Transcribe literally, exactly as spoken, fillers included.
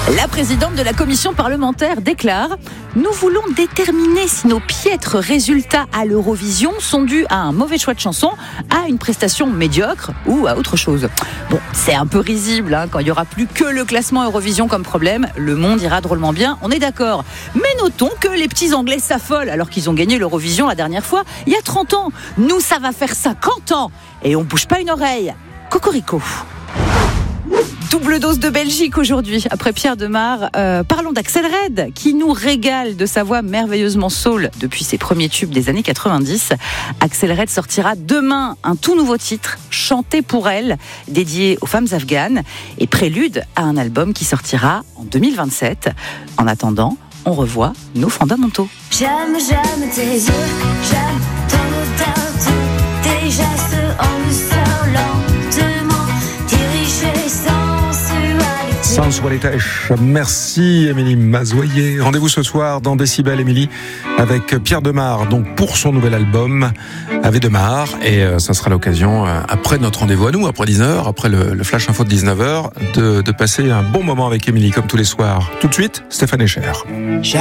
La présidente de la commission parlementaire déclare « Nous voulons déterminer si nos piètres résultats à l'Eurovision sont dus à un mauvais choix de chanson, à une prestation médiocre ou à autre chose. » Bon, c'est un peu risible, hein, quand il n'y aura plus que le classement Eurovision comme problème, le monde ira drôlement bien, on est d'accord. Mais notons que les petits Anglais s'affolent alors qu'ils ont gagné l'Eurovision la dernière fois, il y a trente ans. Nous, ça va faire cinquante ans et on bouge pas une oreille. Cocorico. Double dose de Belgique aujourd'hui, après Pierre Demar. Euh, parlons d'Axel Red, qui nous régale de sa voix merveilleusement soul depuis ses premiers tubes des années quatre-vingt-dix. Axel Red sortira demain un tout nouveau titre, Chanter pour elle, dédié aux femmes afghanes, et prélude à un album qui sortira en deux mille vingt-sept. En attendant, on revoit nos fondamentaux. J'aime, j'aime tes yeux, j'aime ton odeur, tous tes gestes en douceur, lentement dirigés sans Sensualité. Merci Émilie Mazoyer. Rendez-vous ce soir dans Décibel, Émilie, avec Pierre Demar, donc pour son nouvel album Ave Demar, et euh, ça sera l'occasion, euh, après notre rendez-vous à nous, après dix heures, après le, le Flash Info de dix-neuf heures, de, de passer un bon moment avec Émilie, comme tous les soirs. Tout de suite, Stéphane Echer.